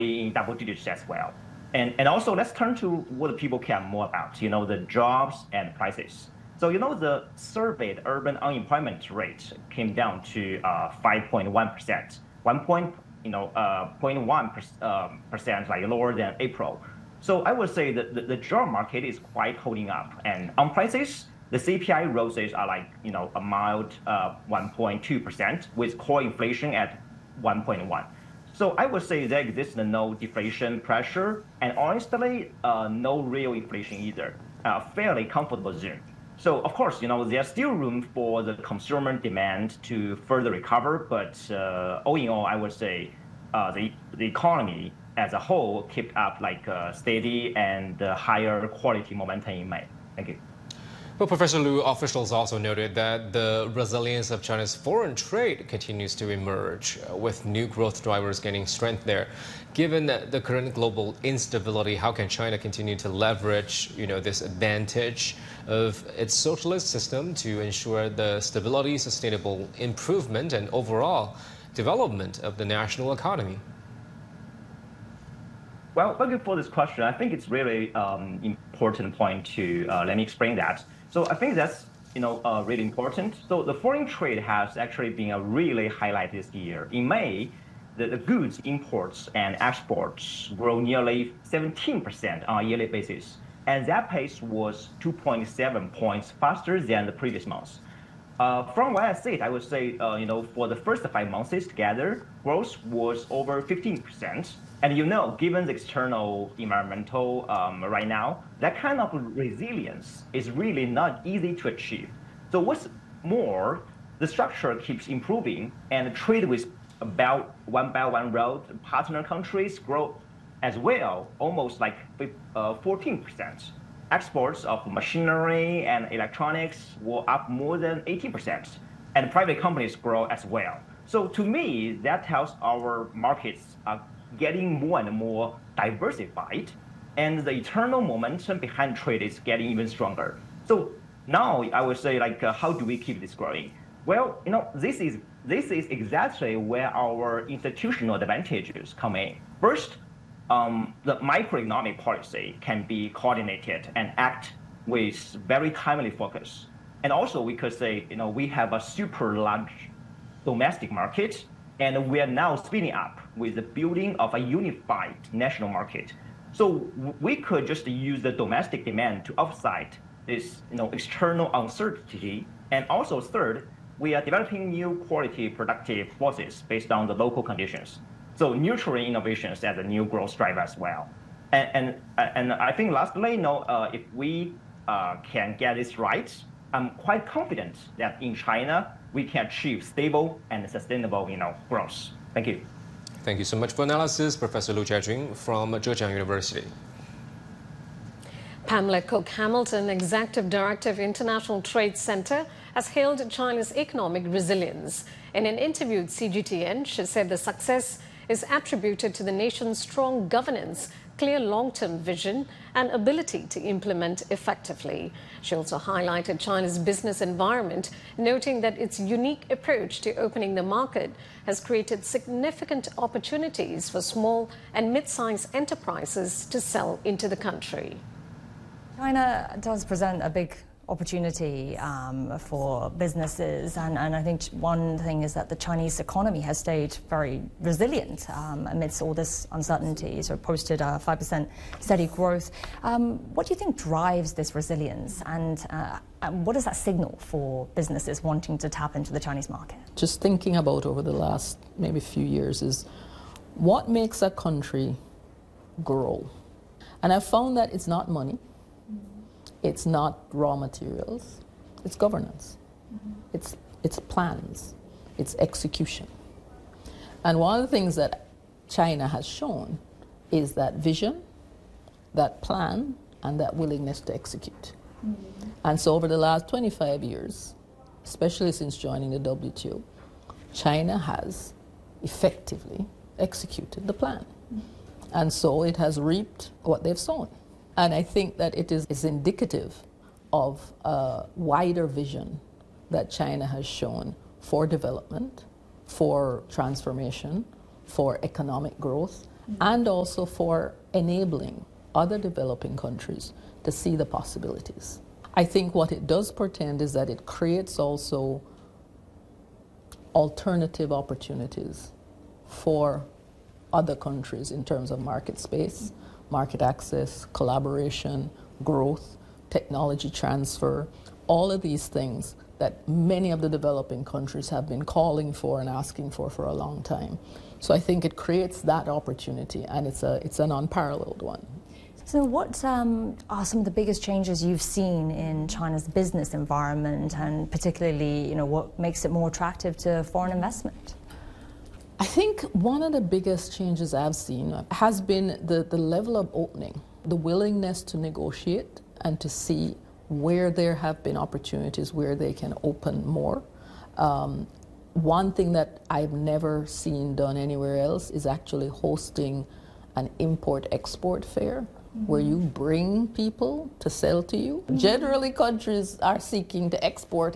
in double digits as well. And also, let's turn to what people care more about, the jobs and prices. So, the surveyed urban unemployment rate came down to 5.1%, 0.1% like lower than April. So I would say that the job market is quite holding up. And on prices, the CPI roses are like, a mild 1.2% with core inflation at 1.1. So I would say there exists no deflation pressure, and honestly, no real inflation either. Fairly comfortable zone. So of course, there's still room for the consumer demand to further recover, but all in all, I would say the economy as a whole kept up like steady and higher quality momentum in May. Thank you. Well, Professor Lu, officials also noted that the resilience of China's foreign trade continues to emerge, with new growth drivers gaining strength there. Given the current global instability, how can China continue to leverage, this advantage of its socialist system to ensure the stability, sustainable improvement, and overall development of the national economy? Well, thank you for this question. I think it's really important point to let me explain that. So I think that's really important. So the foreign trade has actually been a really highlight this year. In May, the goods imports and exports grew nearly 17% on a yearly basis, and that pace was 2.7 points faster than the previous months. From what I see, I would say for the first 5 months together, growth was over 15%. And given the external environmental right now, that kind of resilience is really not easy to achieve. So what's more, the structure keeps improving, and trade with about One Belt One Road partner countries grow as well, almost like 14%. Exports of machinery and electronics were up more than 18%, and private companies grow as well. So to me, that tells our markets are getting more and more diversified, and the eternal momentum behind trade is getting even stronger. So now I would say, how do we keep this growing? Well, this is exactly where our institutional advantages come in. First, the microeconomic policy can be coordinated and act with very timely focus. And also, we could say, we have a super large domestic market, and we are now speeding up with the building of a unified national market. So we could just use the domestic demand to offset this external uncertainty. And also third, we are developing new quality productive forces based on the local conditions. So nurturing innovations as a new growth driver as well. And I think lastly, if we can get this right, I'm quite confident that in China, we can achieve stable and sustainable growth. Thank you. Thank you so much for analysis, Professor Lu Jiajun from Zhejiang University. Pamela Cook-Hamilton, Executive Director of International Trade Center, has hailed China's economic resilience. In an interview with CGTN, she said the success is attributed to the nation's strong governance, clear long-term vision, and ability to implement effectively. She also highlighted China's business environment, noting that its unique approach to opening the market has created significant opportunities for small and mid-sized enterprises to sell into the country. China does present a big opportunity for businesses, and I think one thing is that the Chinese economy has stayed very resilient amidst all this uncertainty, so posted a 5% steady growth. What do you think drives this resilience, and what does that signal for businesses wanting to tap into the Chinese market? Just thinking about over the last maybe few years is what makes a country grow. And I've found that it's not money. It's not raw materials, it's governance, it's plans, it's execution. And one of the things that China has shown is that vision, that plan, and that willingness to execute. And so over the last 25 years, especially since joining the WTO, China has effectively executed the plan. And so it has reaped what they've sown. And I think that it is indicative of a wider vision that China has shown for development, for transformation, for economic growth, and also for enabling other developing countries to see the possibilities. I think what it does portend is that it creates also alternative opportunities for other countries in terms of market space, market access, collaboration, growth, technology transfer, all of these things that many of the developing countries have been calling for and asking for a long time. So I think it creates that opportunity, and it's an unparalleled one. So what are some of the biggest changes you've seen in China's business environment, and particularly, what makes it more attractive to foreign investment? I think one of the biggest changes I've seen has been the level of opening, the willingness to negotiate and to see where there have been opportunities where they can open more. One thing that I've never seen done anywhere else is actually hosting an import-export fair where you bring people to sell to you. Generally, countries are seeking to export,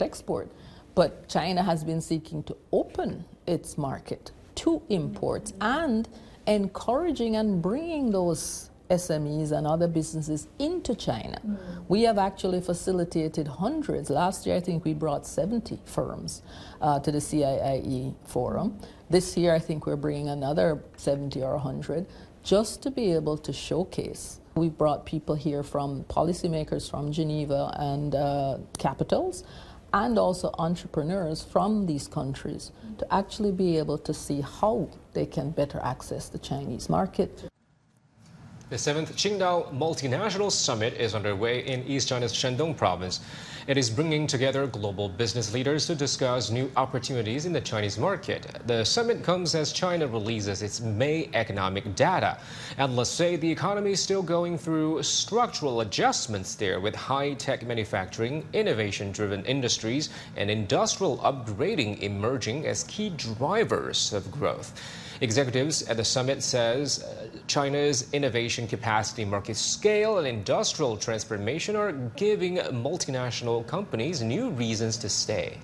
but China has been seeking to open its market to imports and encouraging and bringing those SMEs and other businesses into China. We have actually facilitated hundreds. Last year, I think we brought 70 firms to the CIIE forum. This year, I think we're bringing another 70 or 100 just to be able to showcase. We've brought people here from policymakers from Geneva and capitals, and also entrepreneurs from these countries to actually be able to see how they can better access the Chinese market. The 7th Qingdao Multinational Summit is underway in East China's Shandong province. It is bringing together global business leaders to discuss new opportunities in the Chinese market. The summit comes as China releases its May economic data. Analysts say the economy is still going through structural adjustments there, with high-tech manufacturing, innovation-driven industries, and industrial upgrading emerging as key drivers of growth. Executives at the summit says China's innovation capacity, market scale, and industrial transformation are giving multinational companies new reasons to stay.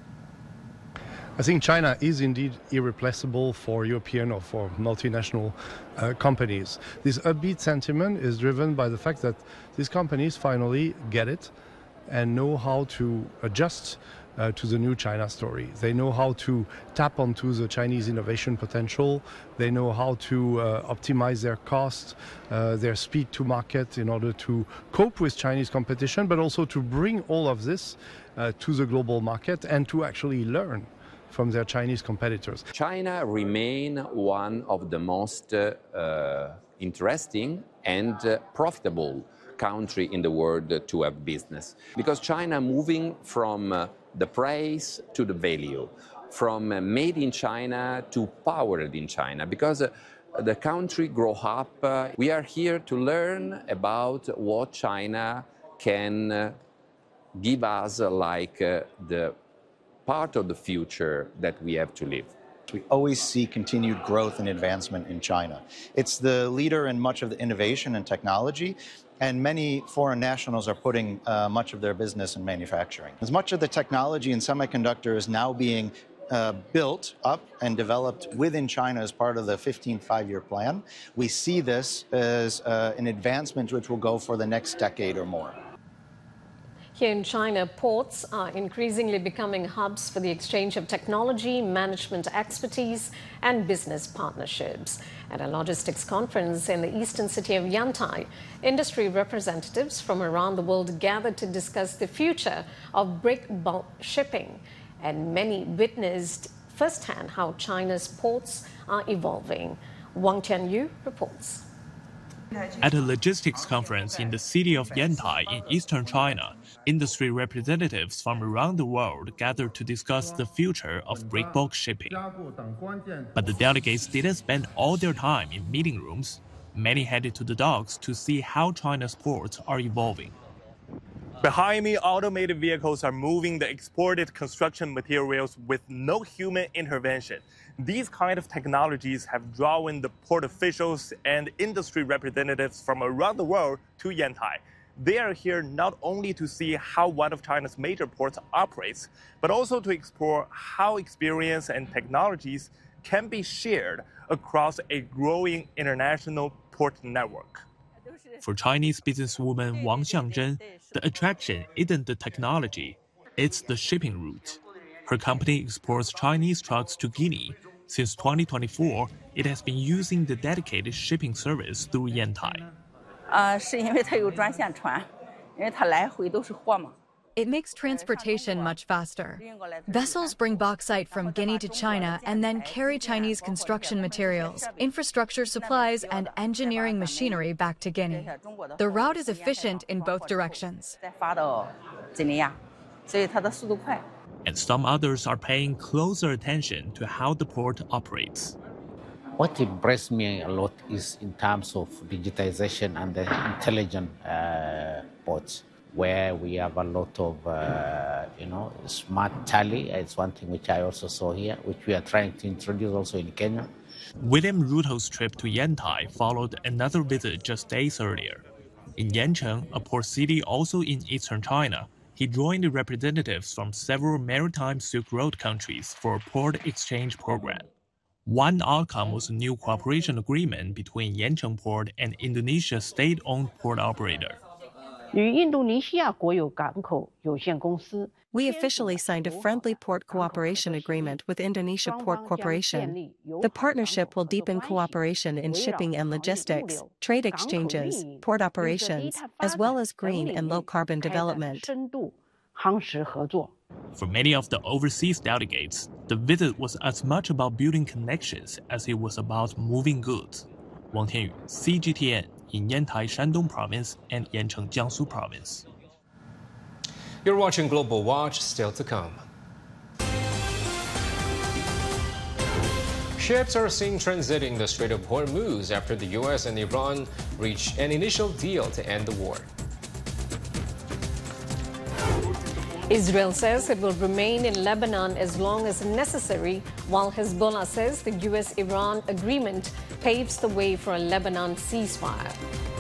I think China is indeed irreplaceable for European or for multinational companies. This upbeat sentiment is driven by the fact that these companies finally get it and know how to adjust to the new China story. They know how to tap onto the Chinese innovation potential. They know how to optimize their costs, their speed to market in order to cope with Chinese competition, but also to bring all of this to the global market and to actually learn from their Chinese competitors. China remains one of the most interesting and profitable country in the world to have business, because China moving from the price to the value, from made in China to powered in China, because the country grow up. We are here to learn about what China can give us, like the part of the future that we have to live. We always see continued growth and advancement in China. It's the leader in much of the innovation and technology, and many foreign nationals are putting much of their business in manufacturing. As much of the technology in semiconductor is now being built up and developed within China as part of the 15th five-year plan, we see this as an advancement which will go for the next decade or more. Here in China, ports are increasingly becoming hubs for the exchange of technology, management expertise, and business partnerships. At a logistics conference in the eastern city of Yantai, industry representatives from around the world gathered to discuss the future of break bulk shipping, and many witnessed firsthand how China's ports are evolving. Wang Tianyu reports. At a logistics conference in the city of Yantai in eastern China, industry representatives from around the world gathered to discuss the future of break bulk shipping. But the delegates didn't spend all their time in meeting rooms. Many headed to the docks to see how China's ports are evolving. Behind me, automated vehicles are moving the exported construction materials with no human intervention. These kind of technologies have drawn the port officials and industry representatives from around the world to Yantai. They are here not only to see how one of China's major ports operates, but also to explore how experience and technologies can be shared across a growing international port network. For Chinese businesswoman Wang Xiangzhen, the attraction isn't the technology, it's the shipping route. Her company exports Chinese trucks to Guinea. Since 2024, it has been using the dedicated shipping service through Yantai. 是因为它有专线船，因为它来回都是货嘛。 It makes transportation much faster. Vessels bring bauxite from Guinea to China and then carry Chinese construction materials, infrastructure supplies, and engineering machinery back to Guinea. The route is efficient in both directions. And some others are paying closer attention to how the port operates. What impressed me a lot is in terms of digitization and the intelligent ports, where we have a lot of, smart tally. It's one thing which I also saw here, which we are trying to introduce also in Kenya. William Ruto's trip to Yantai followed another visit just days earlier. In Yancheng, a port city also in eastern China, he joined the representatives from several maritime Silk Road countries for a port exchange program. One outcome was a new cooperation agreement between Yancheng Port and Indonesia's state-owned port operator. We officially signed a friendly port cooperation agreement with Indonesia Port Corporation. The partnership will deepen cooperation in shipping and logistics, trade exchanges, port operations, as well as green and low-carbon development. For many of the overseas delegates, the visit was as much about building connections as it was about moving goods. Wang Tianyu, CGTN, in Yantai, Shandong Province and Yancheng, Jiangsu Province. You're watching Global Watch, still to come. Ships are seen transiting the Strait of Hormuz after the U.S. and Iran reached an initial deal to end the war. Israel says it will remain in Lebanon as long as necessary, while Hezbollah says the U.S.-Iran agreement paves the way for a Lebanon ceasefire.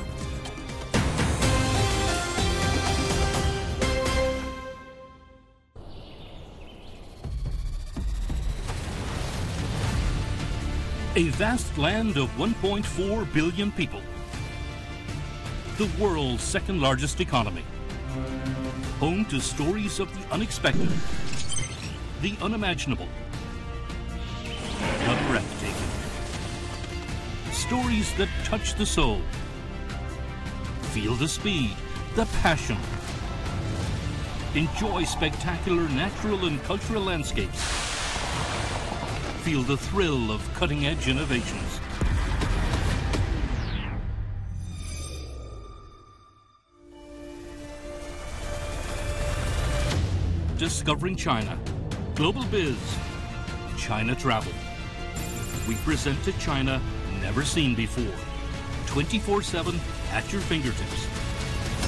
A vast land of 1.4 billion people. The world's second largest economy. Home to stories of the unexpected, the unimaginable, the breathtaking. Stories that touch the soul. Feel the speed, the passion. Enjoy spectacular natural and cultural landscapes. Feel the thrill of cutting-edge innovations. Discovering China, Global Biz, China Travel. We present a China never seen before, 24/7 at your fingertips.